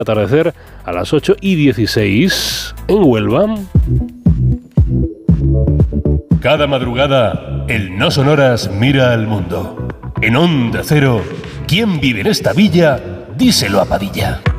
Atardecer a las 8:16 en Huelva. Cada madrugada, el No Sonoras mira al mundo. En Onda Cero, ¿quién vive en esta villa? Díselo a Padilla.